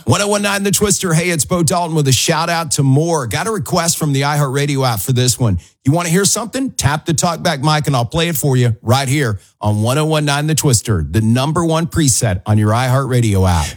1019 The Twister. Hey, it's Bo Dalton with a shout out to Moore. Got a request from the iHeartRadio app for this one. You want to hear something? Tap the talkback mic and I'll play it for you right here on 1019 The Twister, the number one preset on your iHeartRadio app.